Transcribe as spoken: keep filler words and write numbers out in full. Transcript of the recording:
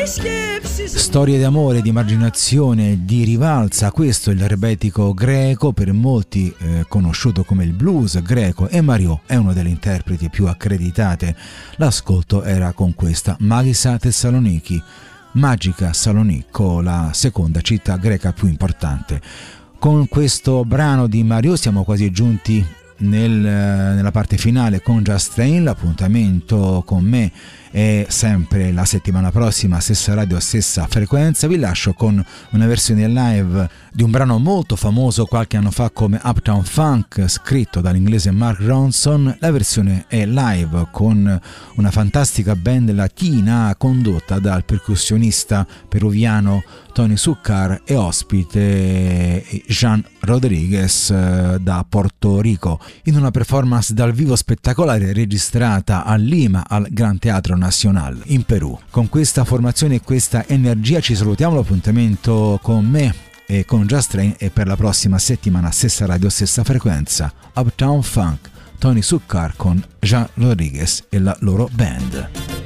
Storie d'amore, di marginazione, di rivalsa, questo è il rebetiko greco, per molti eh, conosciuto come il blues greco, e Mariot è uno delle interpreti più accreditate. L'ascolto era con questa Magisa Thessaloniki, Magica Salonicco, la seconda città greca più importante. Con questo brano di Mariot siamo quasi giunti nel, nella parte finale con Just Train. L'appuntamento con me è sempre la settimana prossima, stessa radio, stessa frequenza. Vi lascio con una versione live di un brano molto famoso qualche anno fa come Uptown Funk, scritto dall'inglese Mark Ronson. La versione è live con una fantastica band latina condotta dal percussionista peruviano Tony Zuccar e ospite Jean Rodriguez da Porto Rico, in una performance dal vivo spettacolare registrata a Lima al Gran Teatro Nacional in Perù. Con questa formazione e questa energia ci salutiamo. L'appuntamento con me e con Just Train e per la prossima settimana, stessa radio, stessa frequenza. Uptown Funk, Tony Zuccar con Jean Rodriguez e la loro band.